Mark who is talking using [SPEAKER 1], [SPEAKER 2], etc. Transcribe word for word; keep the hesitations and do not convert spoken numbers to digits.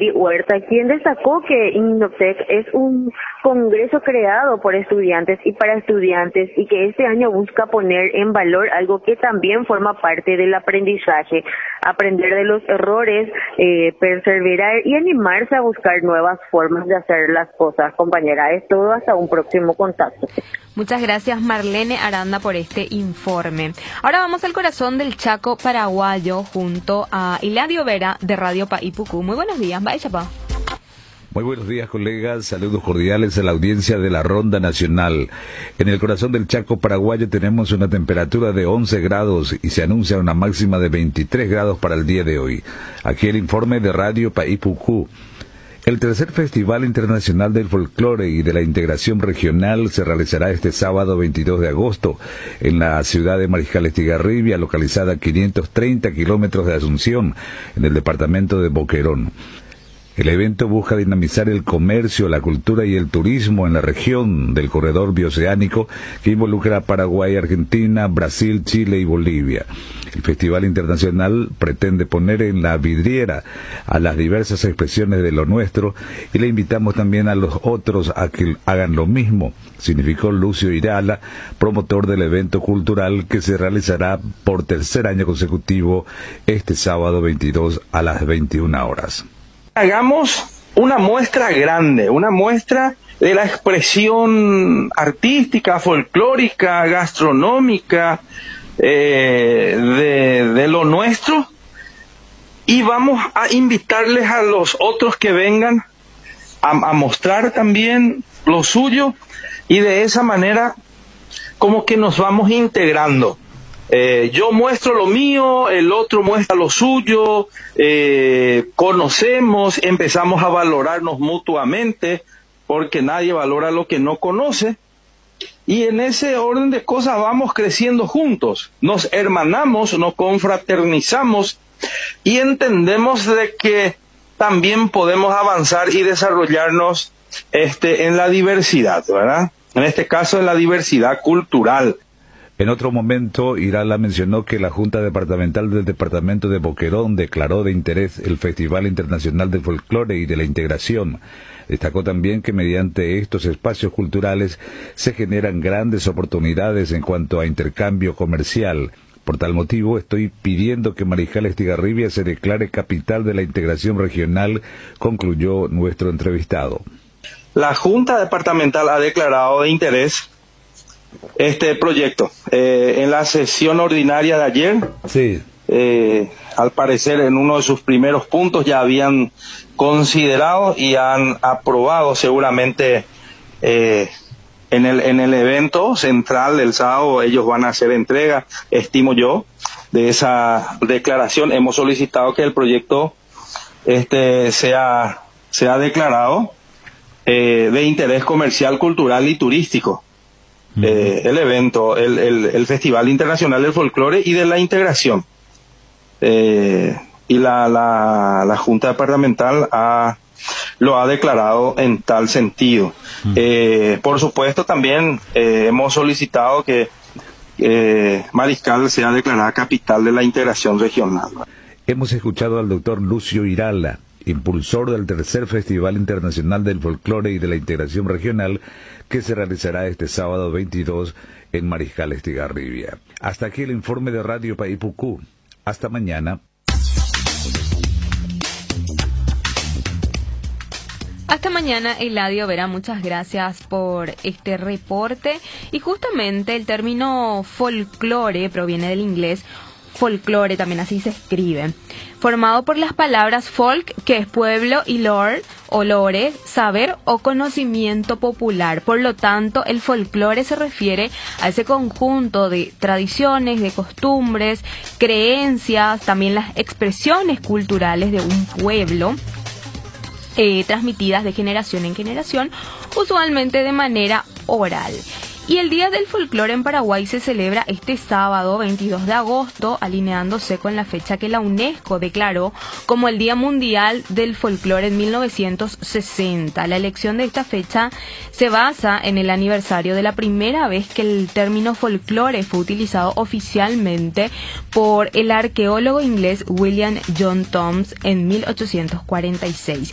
[SPEAKER 1] Betty Huerta, quien destacó que Innotec es un congreso creado por estudiantes y para estudiantes y que este año busca poner en valor algo que también forma parte del aprendizaje, aprender de los errores, eh, perseverar y animarse a buscar nuevas formas de hacer las cosas. Compañera, es todo, hasta un próximo contacto.
[SPEAKER 2] Muchas gracias, Marlene Aranda, por este informe. Ahora vamos al corazón del Chaco paraguayo junto a Hiladio Vera de Radio Paipucú. Muy buenos días, vaya chapa.
[SPEAKER 3] Muy buenos días, colegas. Saludos cordiales a la audiencia de la Ronda Nacional. En el corazón del Chaco paraguayo tenemos una temperatura de once grados y se anuncia una máxima de veintitrés grados para el día de hoy. Aquí el informe de Radio Paipucú. El tercer Festival Internacional del Folclore y de la Integración Regional se realizará este sábado veintidós de agosto en la ciudad de Mariscal Estigarribia, localizada a quinientos treinta kilómetros de Asunción, en el departamento de Boquerón. El evento busca dinamizar el comercio, la cultura y el turismo en la región del corredor bioceánico que involucra a Paraguay, Argentina, Brasil, Chile y Bolivia. El Festival Internacional pretende poner en la vidriera a las diversas expresiones de lo nuestro y le invitamos también a los otros a que hagan lo mismo, significó Lucio Irala, promotor del evento cultural que se realizará por tercer año consecutivo este sábado veintidós a las veintiuna horas.
[SPEAKER 4] Hagamos una muestra grande, una muestra de la expresión artística, folclórica, gastronómica, eh, de, de lo nuestro, y vamos a invitarles a los otros que vengan a, a mostrar también lo suyo, y de esa manera como que nos vamos integrando. Eh, yo muestro lo mío, el otro muestra lo suyo, eh, conocemos, empezamos a valorarnos mutuamente, porque nadie valora lo que no conoce, y en ese orden de cosas vamos creciendo juntos, nos hermanamos, nos confraternizamos, y entendemos de que también podemos avanzar y desarrollarnos este, en la diversidad, ¿verdad? En este caso, en la diversidad cultural.
[SPEAKER 3] En otro momento, Irala mencionó que la Junta Departamental del Departamento de Boquerón declaró de interés el Festival Internacional del Folclore y de la Integración. Destacó también que mediante estos espacios culturales se generan grandes oportunidades en cuanto a intercambio comercial. Por tal motivo, estoy pidiendo que Mariscal Estigarribia se declare capital de la integración regional, concluyó nuestro entrevistado.
[SPEAKER 4] La Junta Departamental ha declarado de interés este proyecto. Eh, en la sesión ordinaria de ayer,
[SPEAKER 3] sí.
[SPEAKER 4] eh, al parecer en uno de sus primeros puntos ya habían considerado y han aprobado seguramente eh, en el en el evento central del sábado. Ellos van a hacer entrega, estimo yo, de esa declaración. Hemos solicitado que el proyecto este sea, sea declarado eh, de interés comercial, cultural y turístico. Eh, el evento, el, el, el Festival Internacional del Folclore y de la Integración. Eh, y la, la, la Junta Departamental ha, lo ha declarado en tal sentido. Uh-huh. Eh, por supuesto, también eh, hemos solicitado que eh, Mariscal sea declarada capital de la integración regional.
[SPEAKER 3] Hemos escuchado al doctor Lucio Irala, impulsor del tercer Festival Internacional del Folclore y de la Integración Regional, que se realizará este sábado veintidós en Mariscal Estigarribia. Hasta aquí el informe de Radio Paipucú. Hasta mañana.
[SPEAKER 2] Hasta mañana, Eladio Vera, muchas gracias por este reporte. Y justamente el término folclore proviene del inglés folclore, también así se escribe, formado por las palabras folk, que es pueblo, y lore, o lore, saber o conocimiento popular. Por lo tanto, el folclore se refiere a ese conjunto de tradiciones, de costumbres, creencias, también las expresiones culturales de un pueblo, eh, transmitidas de generación en generación, usualmente de manera oral. Y el Día del Folclore en Paraguay se celebra este sábado veintidós de agosto, alineándose con la fecha que la UNESCO declaró como el Día Mundial del Folclore en mil novecientos sesenta. La elección de esta fecha se basa en el aniversario de la primera vez que el término folclore fue utilizado oficialmente por el arqueólogo inglés William John Thoms en mil ochocientos cuarenta y seis.